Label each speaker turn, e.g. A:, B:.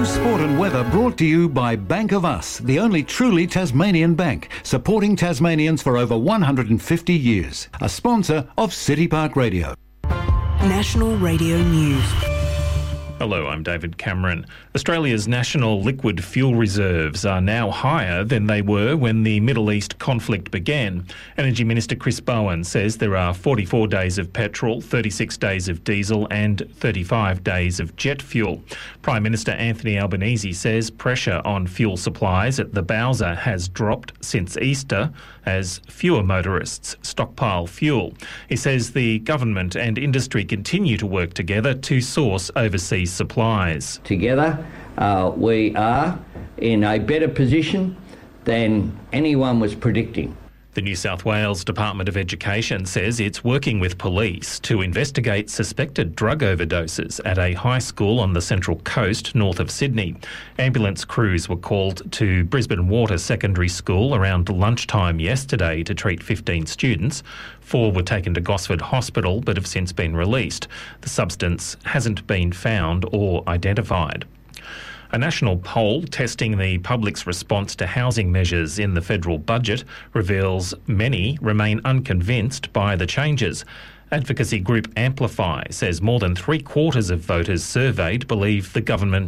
A: sport and weather brought to you by Bank of Us, the only truly Tasmanian bank, supporting Tasmanians for over 150 years. A sponsor of City Park Radio.
B: National Radio News.
C: Hello, I'm David Cameron. Australia's national liquid fuel reserves are now higher than they were when the Middle East conflict began. Energy Minister Chris Bowen says there are 44 days of petrol, 36 days of diesel and 35 days of jet fuel. Prime Minister Anthony Albanese says pressure on fuel supplies at the Bowser has dropped since Easter as fewer motorists stockpile fuel. He says the government and industry continue to work together to source overseas supplies.
D: Together, we are in a better position than anyone was predicting.
C: The New South Wales Department of Education says it's working with police to investigate suspected drug overdoses at a high school on the Central Coast north of Sydney. Ambulance crews were called to Brisbane Water Secondary School around lunchtime yesterday to treat 15 students. 4 were taken to Gosford Hospital but have since been released. The substance hasn't been found or identified. A national poll testing the public's response to housing measures in the federal budget reveals many remain unconvinced by the changes. Advocacy group Amplify says more than 3/4 of voters surveyed believe the government